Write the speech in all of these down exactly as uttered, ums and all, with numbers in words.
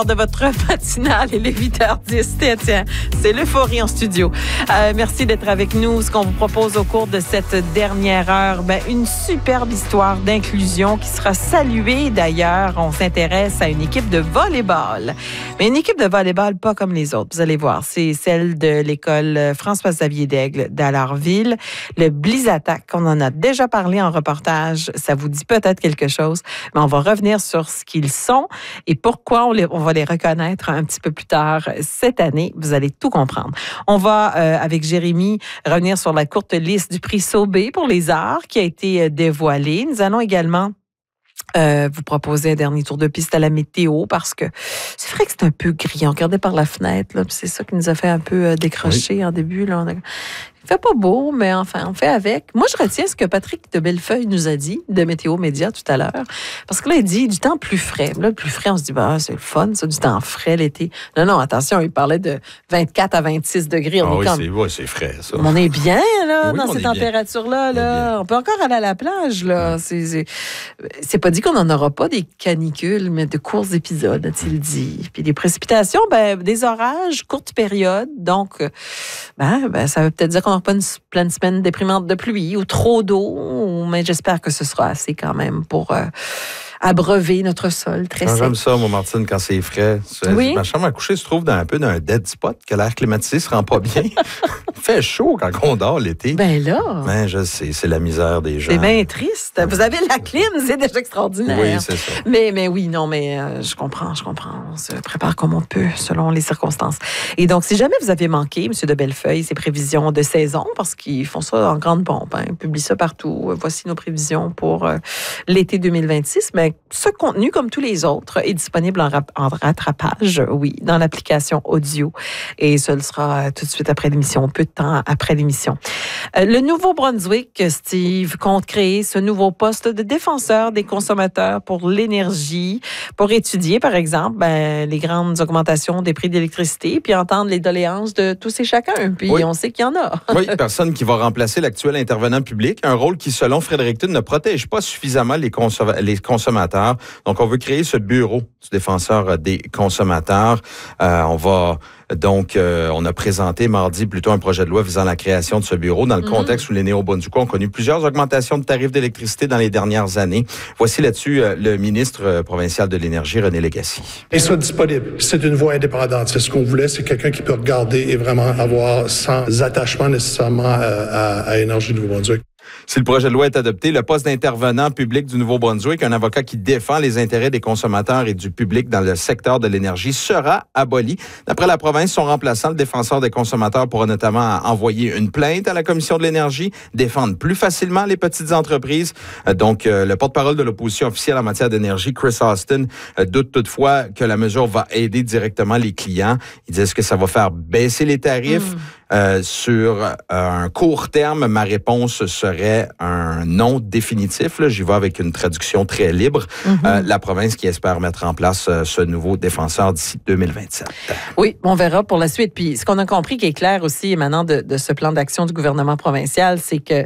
de votre matinale, il est huit heures dix. Tiens, tiens, c'est l'euphorie en studio. Euh, merci d'être avec nous. Ce qu'on vous propose au cours de cette dernière heure, ben, une superbe histoire d'inclusion qui sera saluée d'ailleurs. On s'intéresse à une équipe de volleyball. Mais une équipe de volleyball pas comme les autres. Vous allez voir, c'est celle de l'école François-Xavier d'Aigle d'Alortville. Le Blizzatac, on en a déjà parlé en reportage. Ça vous dit peut-être quelque chose, mais on va revenir sur ce qu'ils sont et pourquoi on, les, on va les reconnaître un petit peu plus tard cette année. Vous allez tout comprendre. On va, euh, avec Jérémy, revenir sur la courte liste du prix Sauvé pour les arts qui a été dévoilée. Nous allons également Euh, vous proposer un dernier tour de piste à la météo parce que c'est vrai que c'est un peu gris. On regardait par la fenêtre, là, puis c'est ça qui nous a fait un peu euh, décrocher oui. en début. Là. On a... Il fait pas beau, mais enfin, on fait avec. Moi, je retiens ce que Patrick de Bellefeuille nous a dit de Météo Média tout à l'heure. Parce que là, il dit du temps plus frais. Là, le plus frais, on se dit, bah, c'est le fun, ça, du temps frais l'été. Non, non, attention, il parlait de vingt-quatre à vingt-six degrés. On ah est oui, comme... c'est, ouais, c'est frais, ça. On est bien, là, oui, dans ces températures-là. Là. On, on peut encore aller à la plage, là. Ouais. C'est, c'est... c'est pas dit qu'on n'en aura pas des canicules, mais de courts épisodes, a-t-il dit. Puis des précipitations, ben, des orages, courte période. Donc, ben, ben, ça veut peut-être dire qu'on n'aura pas une pleine semaine déprimante de pluie ou trop d'eau, mais j'espère que ce sera assez quand même pour euh, abreuver notre sol très sec. J'aime ça, moi, Martine, quand c'est frais. C'est, oui. Ma chambre à coucher se trouve dans un peu d'un dead spot, que l'air climatisé se rend pas bien. Il fait chaud quand on dort l'été. Ben là. Ben, je sais, c'est la misère des gens. C'est bien triste. Vous avez la clim, c'est déjà extraordinaire. Oui, c'est ça. Mais, mais oui, non, mais euh, je comprends, je comprends. On se prépare comme on peut, selon les circonstances. Et donc, si jamais vous avez manqué, M. de Bellefeuille, ses prévisions de saison, parce qu'ils font ça en grande pompe, hein, ils publient ça partout. Voici nos prévisions pour euh, l'été deux mille vingt-six. Mais ce contenu, comme tous les autres, est disponible en, rap- en rattrapage, oui, dans l'application audio. Et ce sera euh, tout de suite après l'émission, peu de temps après l'émission. Euh, le Nouveau-Brunswick, Steve, compte créer ce nouveau poste de défenseur des consommateurs pour l'énergie, pour étudier, par exemple, ben, les grandes augmentations des prix d'électricité, puis entendre les doléances de tous et chacun. Puis oui. on sait qu'il y en a. Oui, personne qui va remplacer l'actuel intervenant public, un rôle qui, selon Fredericton, ne protège pas suffisamment les, consom- les consommateurs. Donc, on veut créer ce bureau du défenseur des consommateurs. Euh, on va... Donc, euh, on a présenté mardi plutôt un projet de loi visant la création de ce bureau dans le contexte mmh. où les Néo-Brunswickois ont connu plusieurs augmentations de tarifs d'électricité dans les dernières années. Voici là-dessus euh, le ministre euh, provincial de l'Énergie, René Legacy. Et soit disponible. C'est une voie indépendante. C'est ce qu'on voulait. C'est quelqu'un qui peut regarder et vraiment avoir sans attachement nécessairement à, à, à Énergie Nouveau-Brunswick. Si le projet de loi est adopté, le poste d'intervenant public du Nouveau-Brunswick, un avocat qui défend les intérêts des consommateurs et du public dans le secteur de l'énergie, sera aboli. D'après la province, son remplaçant, le défenseur des consommateurs, pourra notamment envoyer une plainte à la Commission de l'énergie, défendre plus facilement les petites entreprises. Donc, euh, le porte-parole de l'opposition officielle en matière d'énergie, Chris Austin, euh, doute toutefois que la mesure va aider directement les clients. Ils disent que ça va faire baisser les tarifs. Mmh. Euh, sur euh, un court terme, ma réponse serait un non définitif. Là. J'y vais avec une traduction très libre. Mm-hmm. Euh, la province qui espère mettre en place euh, ce nouveau défenseur d'ici deux mille vingt-sept. Oui, on verra pour la suite. Puis ce qu'on a compris qui est clair aussi émanant de, de ce plan d'action du gouvernement provincial, c'est que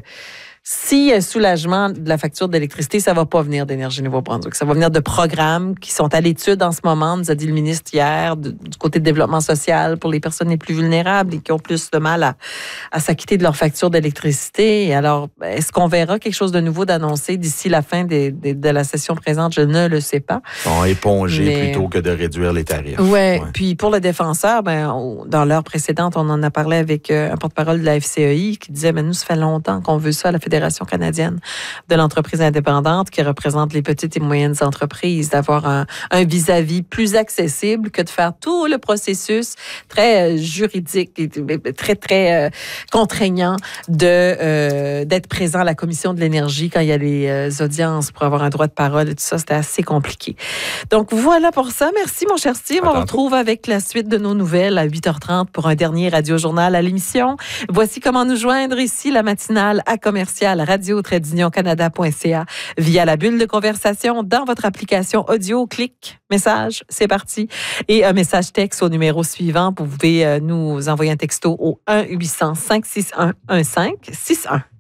si euh, soulagement de la facture d'électricité, ça va pas venir d'Énergie Nouveau-Brunswick. Ça va venir de programmes qui sont à l'étude en ce moment, nous a dit le ministre hier, de, du côté de développement social pour les personnes les plus vulnérables et qui ont plus de mal à, à s'acquitter de leur facture d'électricité. Et alors, est-ce qu'on verra quelque chose de nouveau d'annoncé d'ici la fin des, des, de la session présente? Je ne le sais pas. Ils vont éponger Mais... plutôt que de réduire les tarifs. Ouais. ouais. Puis pour le défenseur, ben, on, dans l'heure précédente, on en a parlé avec euh, un porte-parole de la F C E I qui disait, mais nous, ça fait longtemps qu'on veut ça à la Fédération Fédération canadienne de l'entreprise indépendante qui représente les petites et moyennes entreprises, d'avoir un, un vis-à-vis plus accessible que de faire tout le processus très euh, juridique et très, très euh, contraignant de, euh, d'être présent à la Commission de l'énergie quand il y a les euh, audiences pour avoir un droit de parole et tout ça. C'était assez compliqué. Donc, voilà pour ça. Merci, mon cher Steve. On se retrouve avec la suite de nos nouvelles à huit heures trente pour un dernier radio-journal à l'émission. Voici comment nous joindre ici, la matinale à commercial radio tiret union canada point c a via la bulle de conversation dans votre application audio. Clic, message, c'est parti. Et un message texte au numéro suivant. Vous pouvez nous envoyer un texto au un huit cents cinq six un un cinq six un.